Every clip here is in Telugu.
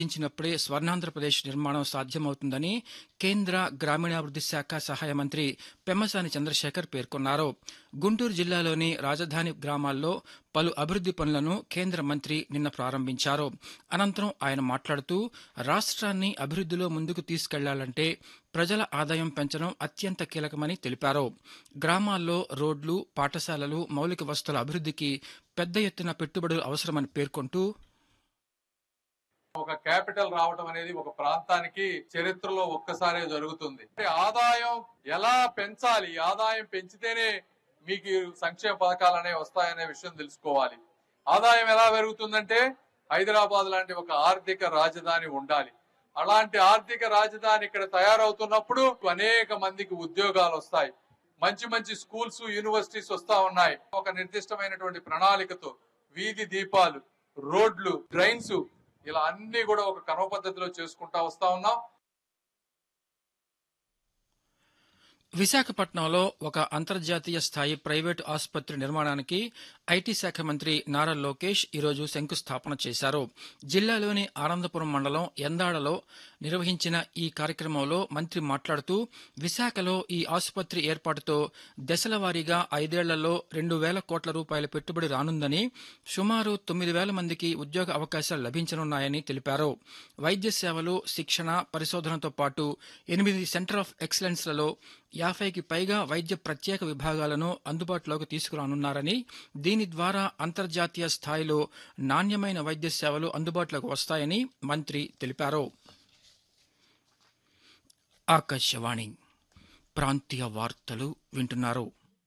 ఇచ్చినప్పుడే స్వర్ణాంధ్రప్రదేశ్ నిర్మాణం సాధ్యమవుతుందని కేంద్ర గ్రామీణాభివృద్ధి శాఖ సహాయ మంత్రి పెమ్మసాని చంద్రశేఖర్ పేర్కొన్నారు. గుంటూరు జిల్లాలోని రాజధాని గ్రామాల్లో పలు అభివృద్ది పనులను కేంద్ర మంత్రి నిన్న ప్రారంభించారు. అనంతరం ఆయన మాట్లాడుతూ రాష్ట్రాన్ని అభివృద్దిలో ముందుకు తీసుకెళ్లాలంటే ప్రజల ఆదాయం పెంచడం అత్యంత కీలకమని తెలిపారు. గ్రామాల్లో రోడ్లు, పాఠశాలలు, మౌలిక వసతుల అభివృద్దికి పెద్ద ఎత్తున పెట్టుబడులు అవసరమని పేర్కొంటూ ఒక క్యాపిటల్ రావడం అనేది ఒక ప్రాంతానికి చరిత్రలో ఒక్కసారే జరుగుతుంది. ఆదాయం ఎలా పెంచాలి, ఆదాయం పెంచితేనే మీకు సంక్షేమ పథకాలు అనేవి వస్తాయనే విషయం తెలుసుకోవాలి. ఆదాయం ఎలా పెరుగుతుందంటే హైదరాబాద్ లాంటి ఒక ఆర్థిక రాజధాని ఉండాలి. అలాంటి ఆర్థిక రాజధాని ఇక్కడ తయారవుతున్నప్పుడు అనేక మందికి ఉద్యోగాలు వస్తాయి. మంచి మంచి స్కూల్స్, యూనివర్సిటీస్ వస్తా ఉన్నాయి. ఒక నిర్దిష్టమైనటువంటి ప్రణాళికతో వీధి దీపాలు, రోడ్లు, డ్రైన్స్ ఇలా అన్ని కూడా ఒక క్రమ పద్ధతిలో చేసుకుంటా వస్తా ఉన్నాం. విశాఖపట్నంలో ఒక అంతర్జాతీయ స్థాయి ప్రైవేటు ఆసుపత్రి నిర్మాణానికి ఐటీ శాఖ మంత్రి నారా లోకేష్ ఈరోజు శంకుస్థాపన చేశారు. జిల్లాలోని ఆనందపురం మండలం ఎందాడలో నిర్వహించిన ఈ కార్యక్రమంలో మంత్రి మాట్లాడుతూ విశాఖలో ఈ ఆసుపత్రి ఏర్పాటుతో దశల వారీగా 5 ఏళ్లలో 2,000 కోట్ల రూపాయల పెట్టుబడి రానుందని, సుమారు 9,000 మందికి ఉద్యోగ అవకాశాలు లభించనున్నాయని తెలిపారు. వైద్య సేవలు, శిక్షణ, పరిశోధనతో పాటు 8 సెంటర్ ఆఫ్ ఎక్సలెన్స్లలో 50కి పైగా వైద్య ప్రత్యేక విభాగాలను అందుబాటులోకి తీసుకురానున్నారని, దీని ద్వారా అంతర్జాతీయ స్థాయిలో నాణ్యమైన వైద్య సేవలు అందుబాటులోకి వస్తాయని మంత్రి తెలిపారు. ఆకాశవాణి ప్రాంతీయ వార్తలు వింటున్నారు.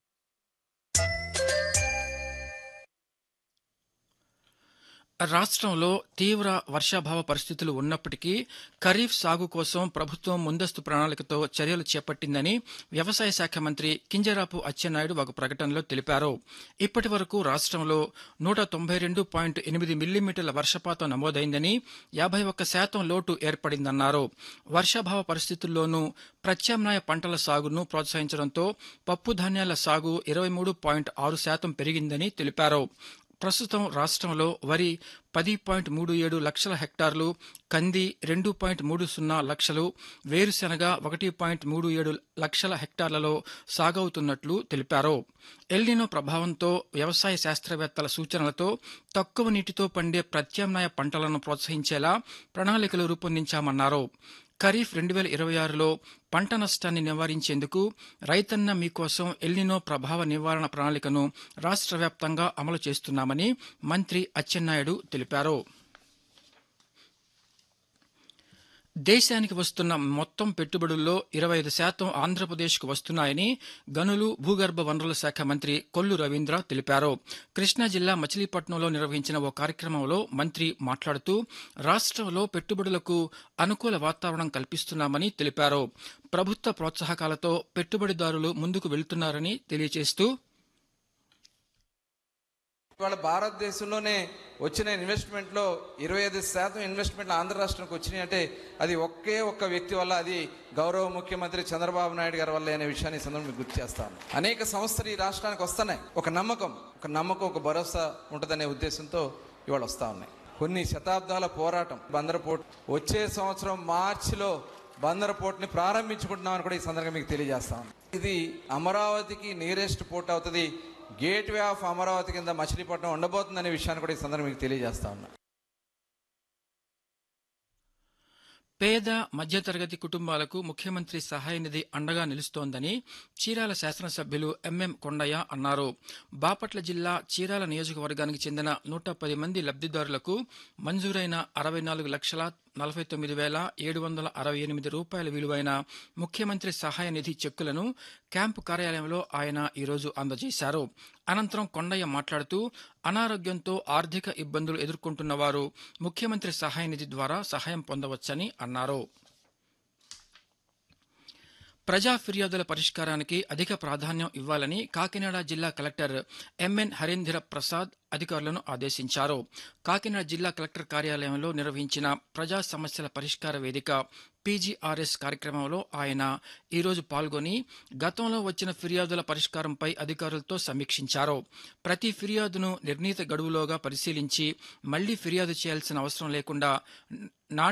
రాష్ట్రంలో తీవ్ర వర్షాభావ పరిస్థితులు ఉన్నప్పటికీ ఖరీఫ్ సాగు కోసం ప్రభుత్వం ముందస్తు ప్రణాళికతో చర్యలు చేపట్టిందని వ్యవసాయ శాఖ మంత్రి కింజరాపు అచ్చెన్నాయుడు ఒక ప్రకటనలో తెలిపారు. ఇప్పటి వరకు రాష్ట్రంలో 192.8 మిల్లీమీటర్ల వర్షపాతం నమోదైందని, 51% లోటు ఏర్పడిందన్నారు. వర్షాభావ పరిస్థితుల్లోనూ ప్రత్యామ్నాయ పంటల సాగును ప్రోత్సహించడంతో పప్పు ధాన్యాల సాగు 23.6% పెరిగిందని తెలిపారు. ప్రస్తుతం రాష్ట్రంలో వరి 10.37 లక్షల హెక్టార్లు, కంది 2.30 లక్షలు, వేరుశెనగ 1.37 లక్షల హెక్టార్లలో సాగవుతున్నట్లు తెలిపారు. ఎల్నినో ప్రభావంతో వ్యవసాయ శాస్త్రవేత్తల సూచనలతో తక్కువ నీటితో పండే ప్రత్యామ్నాయ పంటలను ప్రోత్సహించేలా ప్రణాళికలు రూపొందించామన్నారు. ఖరీఫ్ 2026లో పంట నష్టాన్ని నివారించేందుకు రైతన్న మీకోసం ఎల్నినో ప్రభావ నివారణ ప్రణాళికను రాష్ట్ర వ్యాప్తంగా అమలు చేస్తున్నామని మంత్రి అచ్చెన్నాయుడు తెలిపారు. దేశానికి వస్తున్న మొత్తం పెట్టుబడుల్లో 25% ఆంధ్రప్రదేశ్కు వస్తున్నాయని గనులు, భూగర్భ వనరుల శాఖ మంత్రి కొల్లు రవీంద్ర తెలిపారు. కృష్ణా జిల్లా మచిలీపట్నంలో నిర్వహించిన ఓ కార్యక్రమంలో మంత్రి మాట్లాడుతూ రాష్ట్రంలో పెట్టుబడులకు అనుకూల వాతావరణం కల్పిస్తున్నామని తెలిపారు. ప్రభుత్వ ప్రోత్సాహకాలతో పెట్టుబడిదారులు ముందుకు వెళుతున్నారని తెలియజేస్తూ ఇవాళ భారతదేశంలోనే వచ్చిన ఇన్వెస్ట్మెంట్లో 25% ఇన్వెస్ట్మెంట్లు ఆంధ్ర రాష్ట్రానికి వచ్చినాయి అంటే అది ఒక్క వ్యక్తి వల్ల, అది గౌరవ ముఖ్యమంత్రి చంద్రబాబు నాయుడు గారి వల్ల అనే విషయాన్ని సందర్భంగా గుర్తు చేస్తాను. అనేక సంస్థలు ఈ రాష్ట్రానికి వస్తున్నాయి. ఒక నమ్మకం, ఒక భరోసా ఉంటుందనే ఉద్దేశంతో ఇవాళ వస్తా ఉన్నాయి. కొన్ని శతాబ్దాల పోరాటం, బందర్ పోర్ట్ వచ్చే సంవత్సరం మార్చిలో బందర్ పోర్ట్ని ప్రారంభించుకుంటున్నామని కూడా ఈ సందర్భంగా మీకు తెలియజేస్తాను. ఇది అమరావతికి నియరెస్ట్ పోర్ట్ అవుతుంది. గేట్వే ఆఫ్ అమరావతి కింద మచిలీపట్నం ఉండబోతుందనే విషయాన్ని కూడా ఈ సందర్భంగా మీకు తెలియజేస్తా ఉన్నా. పేద మధ్యతరగతి కుటుంబాలకు ముఖ్యమంత్రి సహాయ నిధి అండగా నిలుస్తోందని చీరాల శాసనసభ్యులు ఎంఎం కొండయ్య అన్నారు. బాపట్ల జిల్లా చీరాల నియోజకవర్గానికి చెందిన 110 మంది లబ్దిదారులకు మంజూరైన 64,49,768 రూపాయల విలువైన ముఖ్యమంత్రి సహాయ నిధి చెక్కులను క్యాంపు కార్యాలయంలో ఆయన ఈరోజు అందజేశారు. అనంతరం కొండయ్య మాట్లాడుతూ అనారోగ్యంతో ఆర్థిక ఇబ్బందులు ఎదుర్కొంటున్న వారు ముఖ్యమంత్రి సహాయ నిధి ద్వారా సహాయం పొందవచ్చని అన్నారు. ప్రజా ఫిర్యాదుల పరిష్కారానికి అధిక ప్రాధాన్యం ఇవ్వాలని కాకినాడ జిల్లా కలెక్టర్ ఎంఎన్ హరీంద్ర ప్రసాద్ అధికారులను ఆదేశించారు. కాకినాడ జిల్లా కలెక్టర్ కార్యాలయంలో నిర్వహించిన ప్రజా సమస్యల పరిష్కార వేదిక పీజీఆర్ఎస్ కార్యక్రమంలో ఆయన ఈరోజు పాల్గొని గతంలో వచ్చిన ఫిర్యాదుల పరిష్కారంపై అధికారులతో సమీక్షించారు. ప్రతి ఫిర్యాదును నిర్ణీత గడువులోగా పరిశీలించి మళ్లీ ఫిర్యాదు చేయాల్సిన అవసరం లేకుండా